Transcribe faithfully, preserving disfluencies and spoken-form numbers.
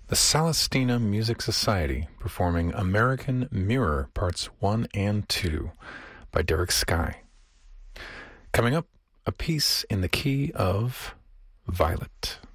the Celestina Music Society performing American Mirror Parts one and two by Derek Sky. Coming up, a piece in the key of Violet.